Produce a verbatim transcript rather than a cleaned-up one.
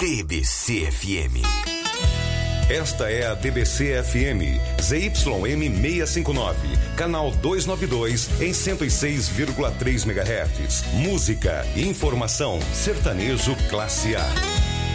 D B C F M. Esta é a D B C F M, Z Y M seiscentos e cinquenta e nove, canal duzentos e noventa e dois, em cento e seis vírgula três megahertz. Música, informação, sertanejo classe A.